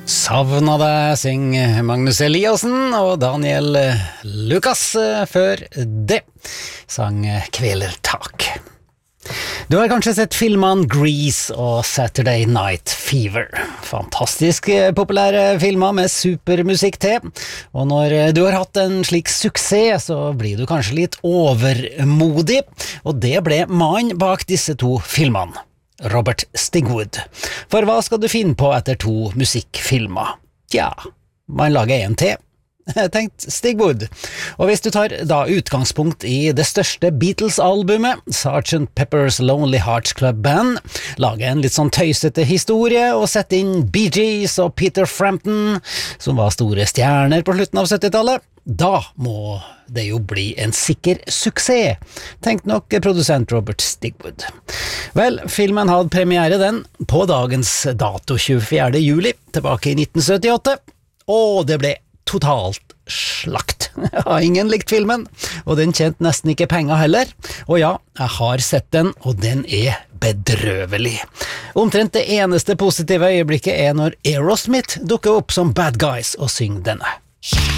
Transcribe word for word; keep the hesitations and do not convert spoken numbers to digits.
Savna deg, syng Magnus Eliassen og Daniel Lukas. Før det sang Kvelertak. Du har kanskje sett filmene Grease og Saturday Night Fever. Fantastisk populære filmer med supermusikk til. Og når du har hatt en slik suksess, så blir du kanskje litt overmodig. Og det ble mannen bak disse to filmene, Robert Stigwood. For hva skal du finne på etter to musikkfilmer? Tja, man lager en til. Tenkt Stigwood. Og hvis du tar da utgangspunkt i det største Beatles-albumet, sergeant Pepper's Lonely Hearts Club Band, lage en litt sånn tøysete historie og sette inn Bee Gees og Peter Frampton, som var store stjerner på slutten av syttitallet, da må det jo bli en sikker suksess, tenkte nok produsent Robert Stigwood. Vel, filmen hadde premiere den på dagens dato tjuefjerde juli, tilbake i nitten syttiåtte, og det ble totalt slakt. Jeg har ingen likt filmen, og den tjente nesten ikke penger heller. Og ja, jeg har sett den, og den er bedrøvelig. Omtrent det eneste positive øyeblikket er når Aerosmith dukker opp som bad guys og synger denne.